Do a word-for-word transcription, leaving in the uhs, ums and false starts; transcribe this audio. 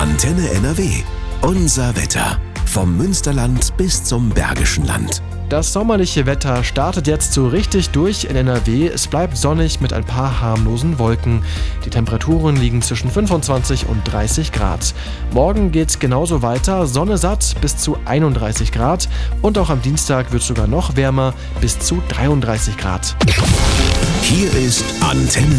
Antenne N R W. Unser Wetter. Vom Münsterland bis zum Bergischen Land. Das sommerliche Wetter startet jetzt so richtig durch in N R W. Es bleibt sonnig mit ein paar harmlosen Wolken. Die Temperaturen liegen zwischen fünfundzwanzig und dreißig Grad. Morgen geht's genauso weiter, Sonne satt bis zu einunddreißig Grad. Und auch am Dienstag wird es sogar noch wärmer, bis zu dreiunddreißig Grad. Hier ist Antenne